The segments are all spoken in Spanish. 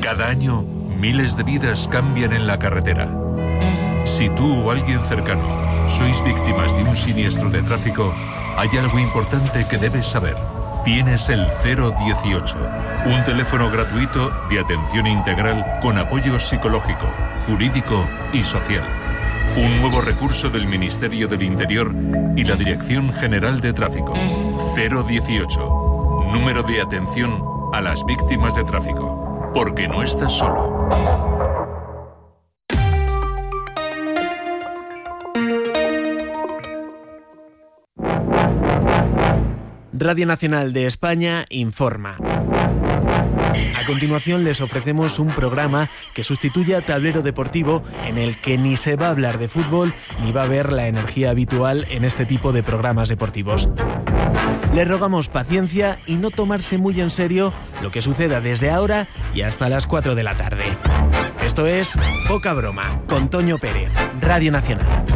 Cada año, miles de vidas cambian en la carretera. Si tú o alguien cercano sois víctimas de un siniestro de tráfico, hay algo importante que debes saber. Tienes el 018, un teléfono gratuito de atención integral con apoyo psicológico, jurídico y social. Un nuevo recurso del Ministerio del Interior y la Dirección General de Tráfico. 018, número de atención a las víctimas de tráfico. Porque no estás solo. Radio Nacional de España informa. A continuación les ofrecemos un programa que sustituye a Tablero Deportivo, en el que ni se va a hablar de fútbol ni va a haber la energía habitual en este tipo de programas deportivos. Les rogamos paciencia y no tomarse muy en serio lo que suceda desde ahora y hasta las 4 de la tarde. Esto es Poca Broma, con Toño Pérez, Radio Nacional.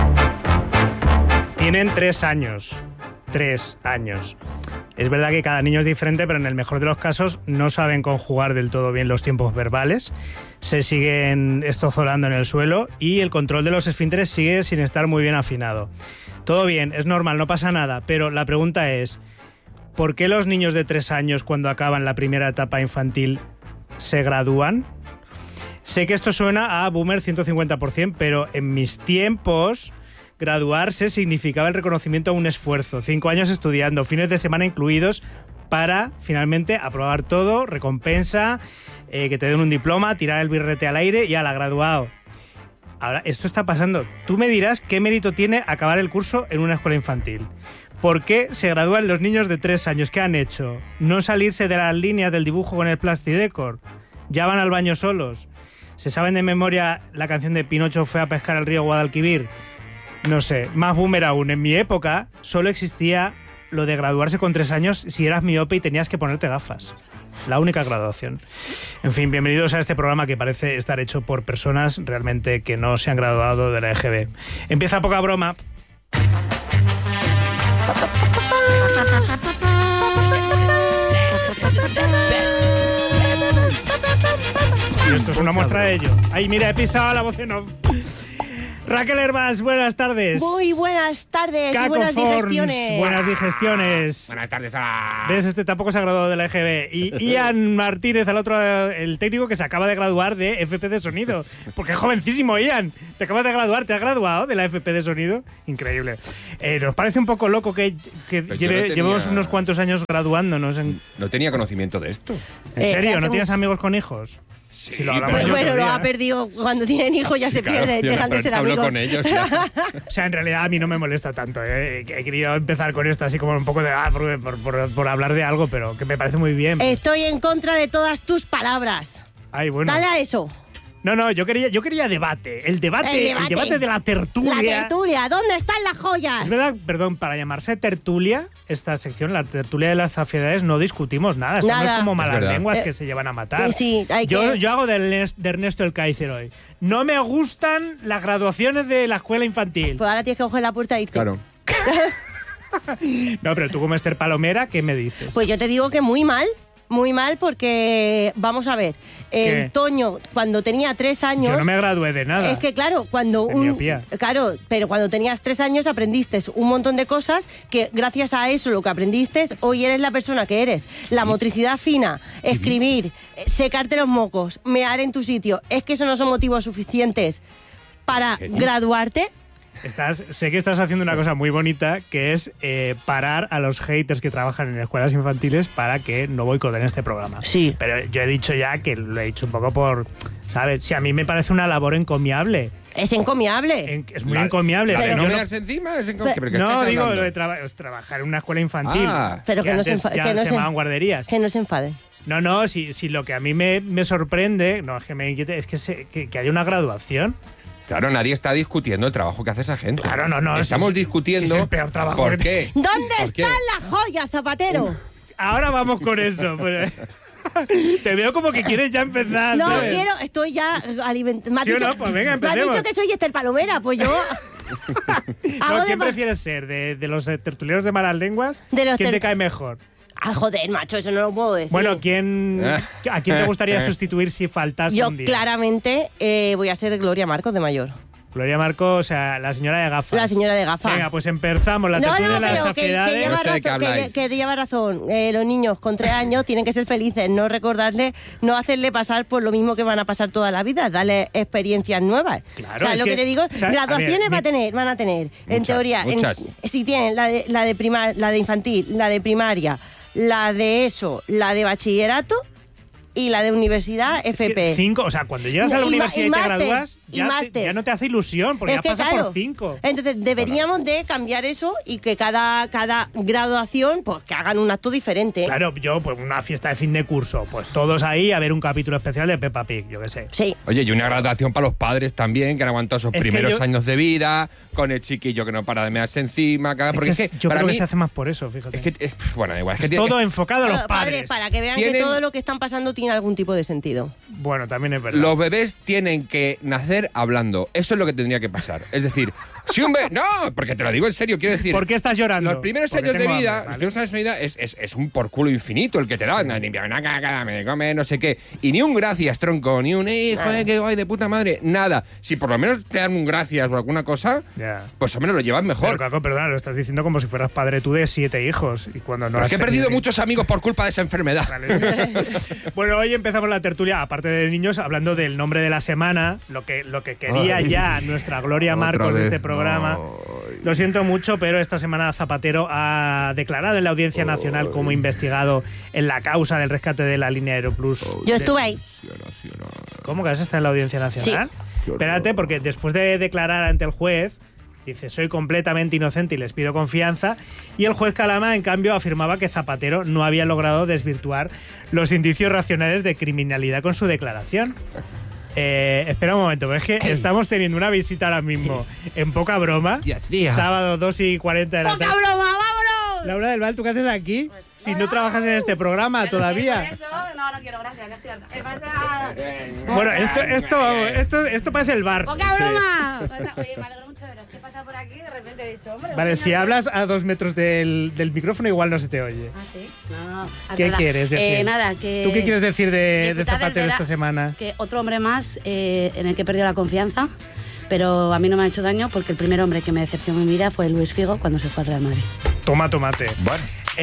Tienen 3 años. 3 años. Es verdad que cada niño es diferente, pero en el mejor de los casos no saben conjugar del todo bien los tiempos verbales, se siguen estozolando en el suelo y el control de los esfínteres sigue sin estar muy bien afinado. Todo bien, es normal, no pasa nada, pero la pregunta es, ¿por qué los niños de 3 años cuando acaban la primera etapa infantil se gradúan? Sé que esto suena a boomer 150%, pero en mis tiempos graduarse significaba el reconocimiento a un esfuerzo, 5 años estudiando, fines de semana incluidos, para finalmente aprobar todo, recompensa, que te den un diploma, tirar el birrete al aire y ala, graduado. Ahora, esto está pasando. Tú me dirás qué mérito tiene acabar el curso en una escuela infantil. ¿Por qué se gradúan los niños de 3 años? ¿Qué han hecho? ¿No salirse de las líneas del dibujo con el Plastidecor? ¿Ya van al baño solos? ¿Se saben de memoria la canción de Pinocho fue a pescar al río Guadalquivir? No sé, más boomer aún. En mi época solo existía lo de graduarse con 3 años si eras miope y tenías que ponerte gafas. La única graduación. En fin, bienvenidos a este programa que parece estar hecho por personas realmente que no se han graduado de la EGB. Empieza Poca Broma. Y esto es una muestra de ello. ¡Ay, mira, he pisado la voz en off! Raquel Hervás, buenas tardes. Muy buenas tardes. Caco y buenas Forns, digestiones. buenas digestiones. Buenas tardes a... ¿Ves? Este tampoco se ha graduado de la EGB. Y Ian Martínez, al otro, el técnico que se acaba de graduar de FP de Sonido. Porque es jovencísimo, Ian. Te acabas de graduar, ¿te has graduado de la FP de Sonido? Increíble. ¿Nos parece un poco loco que llevemos unos cuantos años graduándonos? No tenía conocimiento de esto. ¿En serio? ¿No tienes amigos con hijos? Sí, Si lo hablamos Pues bueno, otro lo día. ha perdido. Cuando tienen hijos ya se pierden, dejan de ser hablo amigos. con ellos. Ya. O sea, en realidad a mí no me molesta tanto. He querido empezar con esto así como un poco de... por hablar de algo, pero que me parece muy bien. Estoy en contra de todas tus palabras. Ay, bueno. Dale a eso. No, yo quería debate. El debate de la tertulia. La tertulia. ¿Dónde están las joyas? Es verdad, perdón, para llamarse tertulia, esta sección, la tertulia de las zafiedades, no discutimos nada. Esto no es como malas lenguas que se llevan a matar. Sí, yo hago de Ernesto el Kaiser hoy. No me gustan las graduaciones de la escuela infantil. Pues ahora tienes que coger la puerta y irte. Claro. No, pero tú como Esther Palomera, ¿qué me dices? Pues yo te digo que muy mal porque, vamos a ver, ¿Qué? Toño, cuando tenía 3 años... Yo no me gradué de nada. Es que claro, cuando miopía. Claro, pero cuando tenías 3 años aprendiste un montón de cosas que gracias a eso, lo que aprendiste, hoy eres la persona que eres. La motricidad fina, escribir, secarte los mocos, mear en tu sitio. ¿Es que eso no son motivos suficientes para graduarte? Sé que estás haciendo una cosa muy bonita, que es parar a los haters que trabajan en escuelas infantiles para que no boicoten este programa. Sí. Pero yo he dicho ya que lo he dicho un poco por... ¿Sabes? Si a mí me parece una labor encomiable. Es encomiable. Es muy encomiable. ¿La de Pero no yo mearse encima? no, digo, lo de trabajar en una escuela infantil. Pero que no antes se ya se llamaban guarderías. Que no se enfade. No, si lo que a mí me sorprende, no es que me inquiete, es que haya una graduación. Claro, nadie está discutiendo el trabajo que hace esa gente. Claro, no. Estamos es discutiendo el peor trabajo. ¿Por qué? ¿Dónde ¿Por qué? están las joyas, Zapatero? Ahora vamos con eso. Te veo como que quieres ya empezar. No, ¿sabes? estoy ya alimentando. ¿Sí o no? Pues venga, me has empecemos. dicho que soy Esther Palomera, pues yo... ¿Quién prefieres ser? ¿De los tertulianos de malas lenguas? De los ¿Quién te cae mejor? Ah, joder, macho, eso no lo puedo decir. Bueno, ¿a quién te gustaría sustituir si faltase yo un día? claramente voy a ser Gloria Marcos de mayor. Gloria Marcos, o sea, la señora de gafas. La señora de gafas. Venga, pues empezamos la tertulia de las pero saciedades. que lleva No sé de qué razón, habláis. que lleva razón. Los niños con 3 años tienen que ser felices, no recordarle, no hacerle pasar por lo mismo que van a pasar toda la vida, darle experiencias nuevas. Claro, o sea, es lo que que, te digo, o sea, graduaciones a ver, van a tener, en Muchas, teoría, muchas. si tienen la de infantil, la de primaria, la de ESO, la de bachillerato y la de universidad es que FP. 5, o sea, cuando llegas a la universidad y te máster, gradúas, y ya máster. no te hace ilusión, porque Es ya que, pasas claro, por 5. Entonces deberíamos de cambiar eso y que cada graduación pues que hagan un acto diferente. Claro, yo, pues una fiesta de fin de curso, pues todos ahí a ver un capítulo especial de Peppa Pig, yo qué sé. Sí. Oye, y una graduación para los padres también, que han aguantado esos Es que primeros yo- años de vida, con el chiquillo que no para de mearse encima, porque es que yo para creo mí, que se hace más por eso, fíjate. es que, bueno, da igual, es que Es tiene- todo enfocado a los padres. Para que vean Tienen- que todo lo que están pasando tiene algún tipo de sentido. Bueno, también es verdad. los bebés tienen que nacer hablando. Eso es lo que tendría que pasar. Es decir, si un bebé... No, porque te lo digo en serio, quiero decir... ¿Por qué estás llorando? Los primeros Porque años de tengo vida, hambre, ¿vale? los primeros años de vida es un por culo infinito el que te dan. Limpiame una caca, me come, no sé qué. Y ni un gracias, tronco, ni un hijo, qué guay, de puta madre. Nada. Si por lo menos te dan un gracias o alguna cosa, Ya. pues al menos lo llevas Pero, mejor. Caco, perdona, lo estás diciendo como si fueras padre tú de 7 hijos. Y cuando no Pero has es que he tenido perdido ni- muchos amigos por culpa de esa enfermedad. Vale, sí. Bueno, hoy empezamos la tertulia, aparte de niños, hablando del nombre de la semana, lo que quería Ay. ya nuestra Gloria Otra Marcos de vez, este programa. no. Lo siento mucho, pero esta semana Zapatero ha declarado en la Audiencia Nacional como investigado en la causa del rescate de la línea Aeroplus. Yo estuve ahí. ¿Cómo que has estado en la Audiencia Nacional? Sí. Espérate, porque después de declarar ante el juez, dice, soy completamente inocente y les pido confianza. Y el juez Calama, en cambio, afirmaba que Zapatero no había logrado desvirtuar los indicios racionales de criminalidad con su declaración. Espera un momento, es que estamos teniendo una visita ahora mismo en Poca Broma. Dios mío. Sábado 2:40 de la tarde. ¡Poca broma, vámonos! Laura del Val, ¿tú qué haces aquí? Si no trabajas en este programa todavía. No quiero, gracias, que estoy harta. ¿Qué pasa? Bueno, esto parece el bar. ¡Poca broma! Oye, me alegro mucho de veros. ¿Qué pasa por aquí? De repente he dicho, hombre... Vale, un si señor que- hablas a 2 metros del micrófono igual no se te oye. Ah, sí. No. ¿Qué Nada. quieres decir? Nada, que... ¿Tú qué quieres decir de disfrutar del Zapatero esta vera- semana? Que otro hombre más en el que he perdido la confianza, pero a mí no me ha hecho daño porque el primer hombre que me decepcionó en mi vida fue Luis Figo cuando se fue al Real Madrid. Toma tomate. Bueno,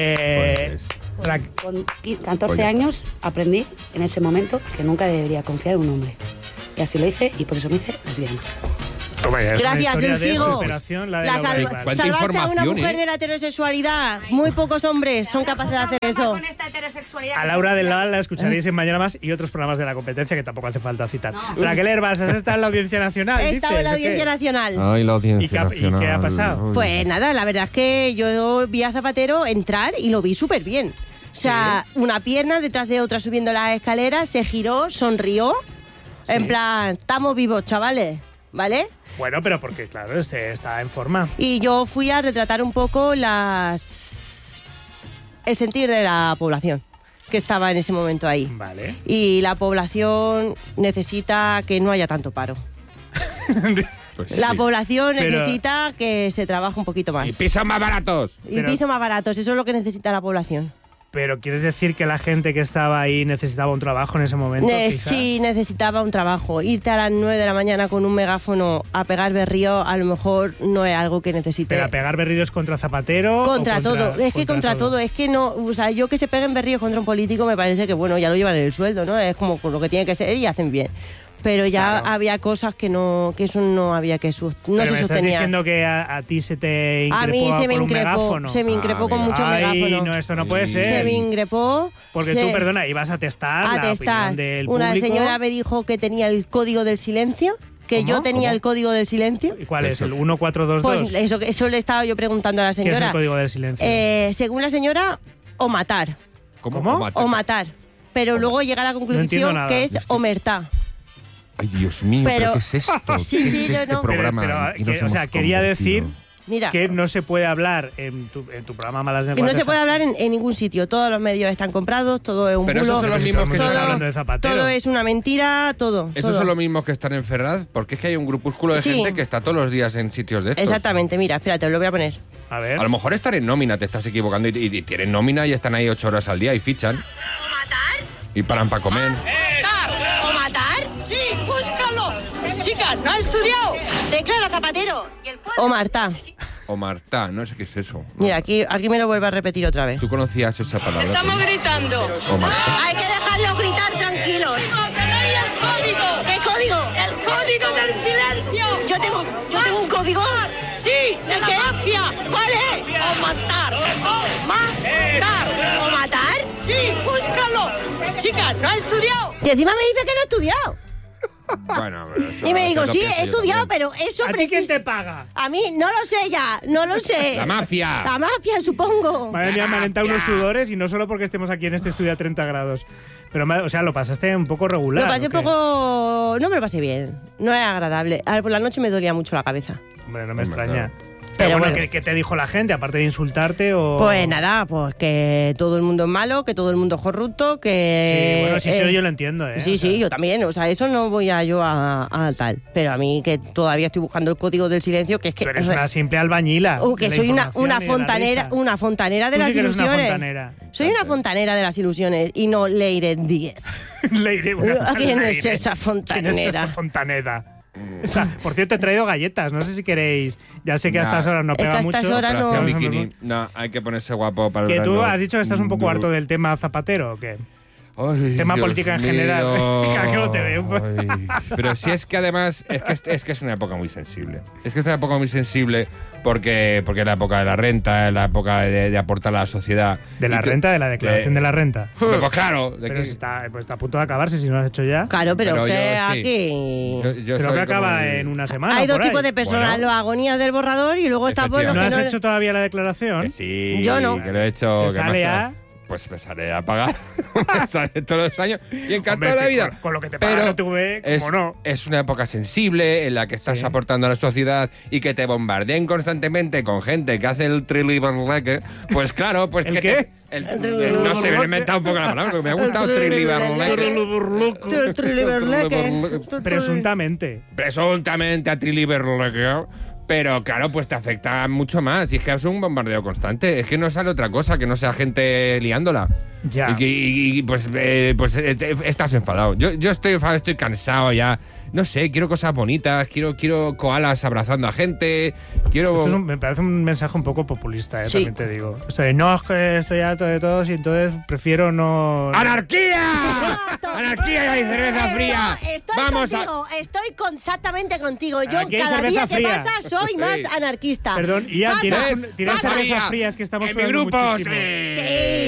Ra- Con 14 años aprendí en ese momento que nunca debería confiar en un hombre. Y así lo hice y por eso me hice lesbiana. toma ya, es una Gracias, historia Luis de Figo. superación, la de La Laura salva- del Val. ¿Cuánta salvaste a una información, mujer de la heterosexualidad. Muy pocos hombres son capaces de hacer eso. Con esta heterosexualidad. A Laura del Val la escucharéis en Mañana Más y otros programas de la competencia que tampoco hace falta citar. Raquel Herbas, has estado en la Audiencia Nacional, He estado en la dices, ¿o qué? Audiencia Nacional. Ay, la audiencia ¿Y qué ha pasado? Pues nada, la verdad es que yo vi a Zapatero entrar y lo vi súper bien. O sea, una pierna detrás de otra subiendo las escaleras, se giró, sonrió. Sí. En plan, estamos vivos, chavales, ¿vale? Bueno, pero porque, claro, está en forma. Y yo fui a retratar un poco el sentir de la población que estaba en ese momento ahí. Vale. Y la población necesita que no haya tanto paro. Pues La sí. población Pero- necesita que se trabaje un poquito más. Y pisos más baratos. Y pero- pisos más baratos, eso es lo que necesita la población. Pero ¿quieres decir que la gente que estaba ahí necesitaba un trabajo en ese momento? quizá? Sí, necesitaba un trabajo. Irte a las 9 de la mañana con un megáfono a pegar berrío a lo mejor no es algo que necesite. ¿Pero a pegar berridos contra Zapatero? Contra o todo, es que contra todo, es que no, o sea, yo que se peguen berríos contra un político me parece que bueno, ya lo llevan en el sueldo, ¿no? Es como con lo que tiene que ser y hacen bien. Pero ya Claro. había cosas que no, que eso no había que no Pero se me estás sostenía. diciendo que a ti se te increpó A mí se me por un increpó, megáfono. se me increpó con mira. mucho Ay, megáfono. no, esto no puede Sí. ser. Se me increpó. Porque se- tú, perdona, ibas a testar a la testar. opinión del Una público. señora me dijo que tenía el código del silencio, que ¿Cómo? yo tenía ¿Cómo? el código del silencio. ¿Y cuál es? Eso. ¿El 1422? Pues eso le estaba yo preguntando a la ¿Qué señora. es el código del silencio? Según la señora, o matar. ¿Cómo? O matar. Pero luego llega a la entiendo conclusión nada. que es omertá. Ay, Dios mío, Pero- ¿pero qué es esto? Sí, ¿Qué sí, es yo este no. programa? Pero, en que nos o sea, hemos quería decir convertido? Mira. que no se puede hablar en tu programa Malas Que Lenguas. no se puede hablar en ningún sitio. Todos los medios están comprados, todo es un Pero bulo. esos son los mismos que Todo- están hablando de Zapatero. Todo es una mentira, todo. Esos todo. son los mismos que están en Ferraz, porque es que hay un grupúsculo de Sí. gente que está todos los días en sitios de estos. Exactamente, mira, espérate, os lo voy a poner. A ver. A lo mejor estar en nómina, te estás equivocando y tienen nómina y están ahí 8 horas al día y fichan. ¿O matar? Y paran para comer. ¿O matar? Sí, búscalo. Chica, no ha estudiado. Declara Zapatero. Y el pueblo. O Marta. O Marta, no sé qué es eso. Mira, aquí me lo vuelve a repetir otra vez. ¿Tú conocías esa palabra? Estamos gritando. O Marta. Hay que dejarlos gritar tranquilos. ¡Tenéis el código! ¿Qué código? El código del silencio. Yo tengo un código. Sí, de la mafia. ¿Cuál es? O matar. O matar. ¿O matar? Sí, búscalo. Chica, ¿no ha estudiado? Y encima me dice que no he estudiado. Bueno, pero eso- Y me eso digo, lo sí, pienso he yo estudiado, también. pero eso ¿A ti quién preciso. te paga? A mí no lo sé ya, no lo sé. La mafia. La mafia, supongo. Madre mía, me han entrado unos sudores y no solo porque estemos aquí en este estudio a 30 grados. Pero, o sea, lo pasaste un poco regular. Lo pasé ¿o qué? poco... No me lo pasé bien. No es agradable. A ver, por la noche me dolía mucho la cabeza. Hombre, no me Hombre, extraña. claro. Pero bueno, bueno. ¿qué te dijo la gente? Aparte de insultarte o... Pues nada, pues que todo el mundo es malo, que todo el mundo es corrupto, que... Sí, bueno, sí, eso yo lo entiendo, ¿eh? Sí, O sea, sí, yo también. O sea, eso no voy yo a tal. Pero a mí que todavía estoy buscando el código del silencio, que es que... Tú eres una simple albañila. que de la soy una información y de la fontanera, risa. una fontanera de Tú las sí que eres una ilusiones. fontanera. Soy una fontanera de las ilusiones y no Leire 10. Leire, una tal ¿Quién es Leire. esa fontanera? ¿Quién es esa fontanera? O sea, por cierto, he traído galletas. No sé si queréis. Ya sé que a estas horas no Es que pega a estas mucho. horas no. Operación Bikini. No, hay que ponerse guapo para el Que tú verano. has dicho que estás un poco harto del tema Zapatero, ¿o qué? Ay, Tema Dios política en mío. general. ¿Cómo te veo? Ay. Pero si es que además es que es una época muy sensible. Es que es una época muy sensible porque es la época de la renta, es la época de aportar a la sociedad. ¿De la Y que- renta? ¿De la declaración de la renta? Pues claro. de Pero que- está a punto de acabarse si no lo has hecho ya. Claro, pero, Pero que yo sí. aquí... yo Creo soy que acaba como- en una semana. Hay dos por ahí. tipos de personas, Bueno. los agonías del borrador y luego está por los ¿No que has no... hecho todavía la declaración? Que sí, Yo no. que lo he hecho. ¿Te ¿qué sale pasa? a? Pues me sale a pagar. Me sale todos los años. Y encantado Hombre, de la es que vida. con lo que te pagan tú, como no. Es una época sensible en la que estás Sí. aportando a la sociedad y que te bombardeen constantemente con gente que hace el triliberleque. Pues claro, pues ¿El que qué? no sé, me he inventado un poco la palabra, porque me ha gustado triliberleque. El triliberleque. Presuntamente. Presuntamente a triliberleque. Pero claro, pues te afecta mucho más. Y es que es un bombardeo constante. Es que no sale otra cosa que no sea gente liándola. Ya. Y pues estás enfadado. Yo estoy enfadado, estoy cansado ya. No sé, quiero cosas bonitas, quiero koalas abrazando a gente, quiero... Esto me parece un mensaje un poco populista, Sí. también te digo. Esto de, no, es que estoy harto de todos y entonces prefiero no... ¡Anarquía! ¡Anarquía y cerveza fría! Estoy ¡Vamos contigo, estoy exactamente contigo. Yo Aquí hay cada cerveza día que fría. pasa soy más anarquista. Perdón, Ian, Pasa- ¿tienes ¿Ves? cerveza María, fría? Es que estamos en mi sudando grupo, muchísimo. sí. Sí.